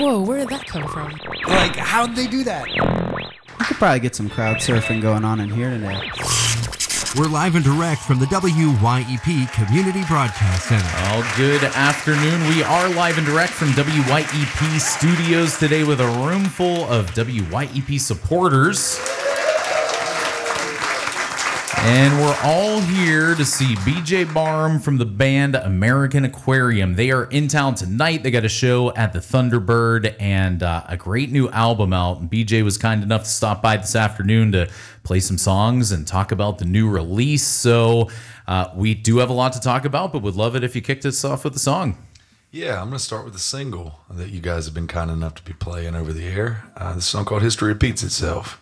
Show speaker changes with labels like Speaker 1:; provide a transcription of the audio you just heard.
Speaker 1: Whoa, where did that come from?
Speaker 2: Like, how'd they do that?
Speaker 3: We could probably get some crowd surfing going on in here today.
Speaker 4: We're live and direct from the WYEP Community Broadcast Center.
Speaker 5: Well, good afternoon. We are live and direct from WYEP Studios today with a room full of WYEP supporters. And we're all here to see BJ Barham from the band American Aquarium. They are in town tonight. They got a show at the Thunderbird and a great new album out. And BJ was kind enough to stop by this afternoon to play some songs and talk about the new release. So we do have a lot to talk about, but would love it if you kicked us off with a song.
Speaker 2: Yeah, I'm going to start with a single that you guys have been kind enough to be playing over the air. The song called History Repeats Itself.